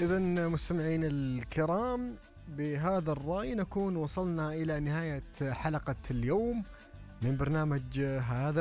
إذن مستمعين الكرام، بهذا الرأي نكون وصلنا إلى نهاية حلقة اليوم من برنامج هذا